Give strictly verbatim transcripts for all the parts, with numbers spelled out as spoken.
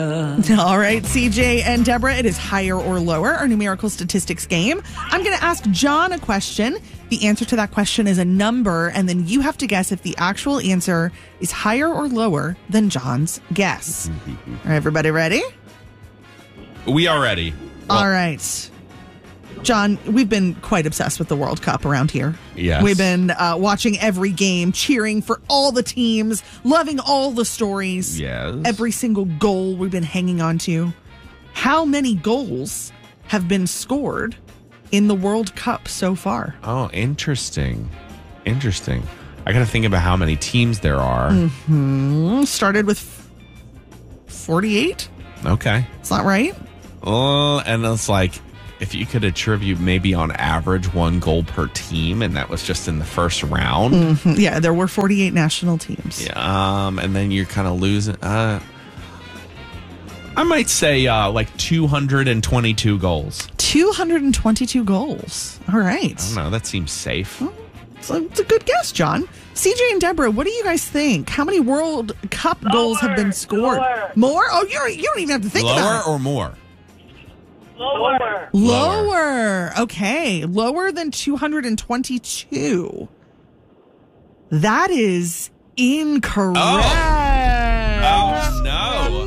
All right, C J and Deborah, it is higher or lower, our numerical statistics game. I'm going to ask John a question. The answer to that question is a number, and then you have to guess if the actual answer is higher or lower than John's guess. Are everybody ready? We are ready. Well, all right. John, we've been quite obsessed with the World Cup around here. Yes. We've been uh, watching every game, cheering for all the teams, loving all the stories. Yes. Every single goal we've been hanging on to. How many goals have been scored in the World Cup so far? Oh, interesting. Interesting. I got to think about how many teams there are. Mm-hmm. Started with forty-eight. Okay. Is that right? Oh, and it's like, if you could attribute maybe on average one goal per team, and that was just in the first round. Mm-hmm. Yeah, there were forty-eight national teams. Yeah, um, and then you're kind of losing. Uh, I might say uh, like two hundred twenty-two goals. two hundred twenty-two goals. All right. I don't know. That seems safe. Well, it's, a, it's a good guess, John. C J and Deborah, what do you guys think? How many World Cup lower, goals have been scored? Lower. More? Oh, you're, you don't even have to think lower about it. Lower or more? Lower. Lower. Okay. Lower than two hundred twenty-two. That is incorrect. Oh, oh no.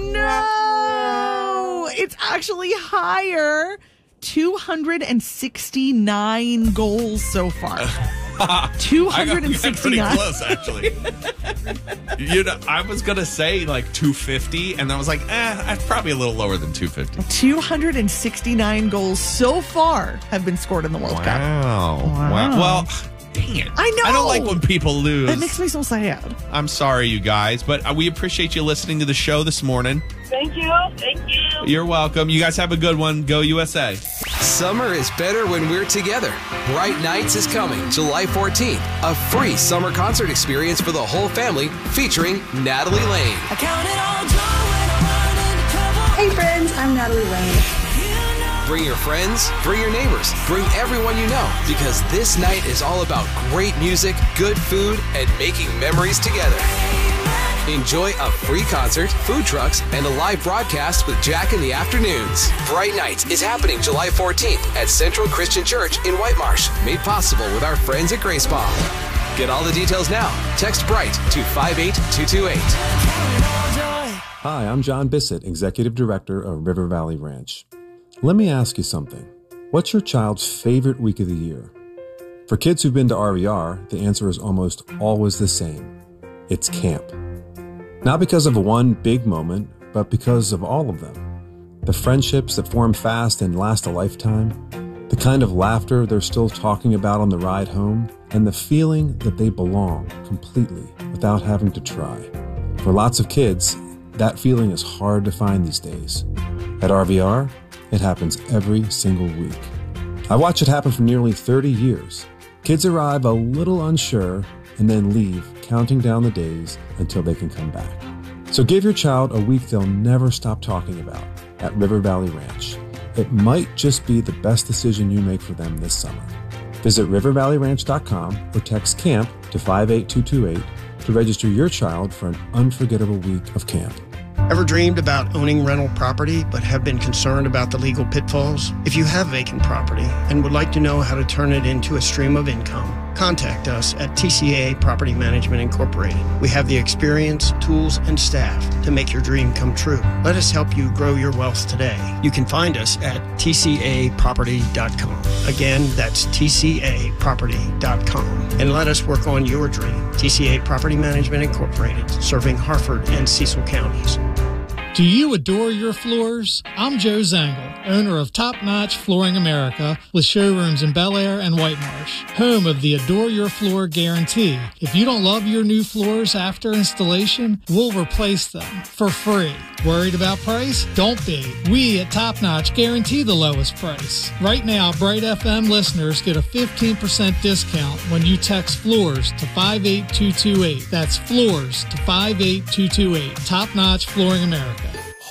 No. It's actually higher. two hundred sixty-nine goals so far. two hundred sixty-nine. I got, we got pretty close, actually. You know, I was going to say like two fifty, and I was like, eh, that's probably a little lower than two fifty. two hundred sixty-nine goals so far have been scored in the World wow. Cup. Wow. Wow. Well, dang it. I know. I don't like when people lose. It makes me so sad. I'm sorry, you guys, but we appreciate you listening to the show this morning. Thank you. Thank you. You're welcome. You guys have a good one. Go U S A. Summer is better when we're together. Bright Nights is coming July fourteenth. A free summer concert experience for the whole family featuring Natalie Lane. I count it all joy when I run into trouble. Hey friends, I'm Natalie Lane. Bring your friends, bring your neighbors, bring everyone you know, because this night is all about great music, good food, and making memories together. Enjoy a free concert, food trucks, and a live broadcast with Jack in the afternoons. Bright Nights is happening July fourteenth at Central Christian Church in White Marsh, made possible with our friends at Grace Palm. Get all the details now. Text BRIGHT to five eight two two eight. Hi, I'm John Bissett, Executive Director of River Valley Ranch. Let me ask you something. What's your child's favorite week of the year? For kids who've been to R V R, the answer is almost always the same. It's camp. Not because of one big moment, but because of all of them. The friendships that form fast and last a lifetime, the kind of laughter they're still talking about on the ride home, and the feeling that they belong completely without having to try. For lots of kids, that feeling is hard to find these days. At R V R, it happens every single week. I watch it happen for nearly thirty years. Kids arrive a little unsure and then leave, counting down the days until they can come back. So give your child a week they'll never stop talking about at River Valley Ranch. It might just be the best decision you make for them this summer. Visit river valley ranch dot com or text CAMP to five eight two two eight to register your child for an unforgettable week of camp. Ever dreamed about owning rental property but have been concerned about the legal pitfalls? If you have vacant property and would like to know how to turn it into a stream of income, contact us at T C A Property Management Incorporated. We have the experience, tools, and staff to make your dream come true. Let us help you grow your wealth today. You can find us at T C A property dot com. Again, that's T C A property dot com. And let us work on your dream. T C A Property Management Incorporated, serving Harford and Cecil counties. Do you adore your floors? I'm Joe Zangle, owner of Top Notch Flooring America with showrooms in Bel Air and White Marsh, home of the Adore Your Floor Guarantee. If you don't love your new floors after installation, we'll replace them for free. Worried about price? Don't be. We at Top Notch guarantee the lowest price. Right now, Bright F M listeners get a fifteen percent discount when you text floors to five eight two two eight. That's floors to five eight two two eight. Top Notch Flooring America.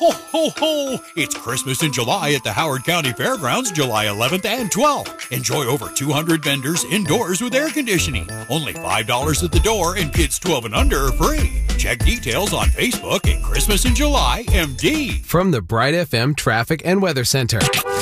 Ho, ho, ho! It's Christmas in July at the Howard County Fairgrounds, July eleventh and twelfth. Enjoy over two hundred vendors indoors with air conditioning. Only five dollars at the door, and kids twelve and under are free. Check details on Facebook at Christmas in July M D. From the Bright F M Traffic and Weather Center.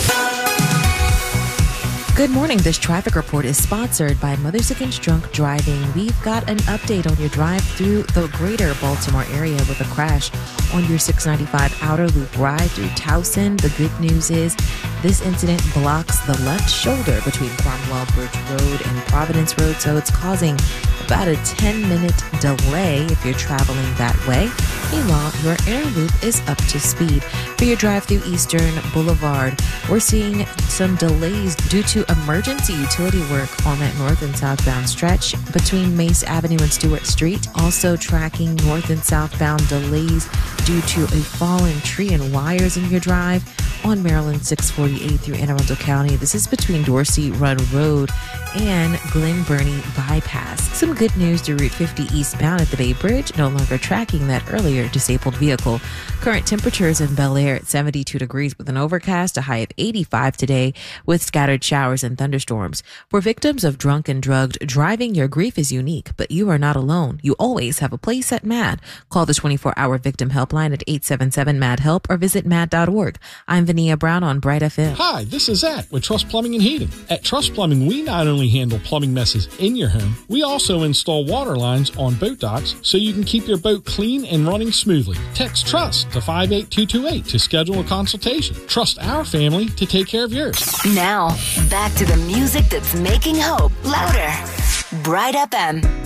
Good morning. This traffic report is sponsored by Mothers Against Drunk Driving. We've got an update on your drive through the greater Baltimore area with a crash on your six ninety-five outer loop ride through Towson. The good news is this incident blocks the left shoulder between Cromwell Bridge Road and Providence Road, so it's causing about a ten minute delay if you're traveling that way. Meanwhile, your air loop is up to speed. For your drive through Eastern Boulevard, we're seeing some delays due to emergency utility work on that north and southbound stretch between Mace Avenue and Stewart Street. Also tracking north and southbound delays due to a fallen tree and wires in your drive on Maryland six forty-eight through Anne Arundel County. This is between Dorsey Run Road and Glen Burnie Bypass. Some good news to Route fifty eastbound at the Bay Bridge, no longer tracking that earlier disabled vehicle. Current temperatures in Bel Air at seventy-two degrees with an overcast, a high of eighty-five today with scattered showers and thunderstorms. For victims of drunk and drugged driving, your grief is unique, but you are not alone. You always have a place at M A D. Call the twenty-four hour victim helpline at eight seven seven M A D help or visit M A D dot org. I'm Vania Brown on Bright F M. Hi, this is Zach with Trust Plumbing and Heating. At Trust Plumbing, we not only handle plumbing messes in your home, we also install water lines on boat docks so you can keep your boat clean and running smoothly. Text TRUST to five eight two two eight to schedule a consultation. Trust our family to take care of yours. Now, back to the music that's making hope louder. Bright F M.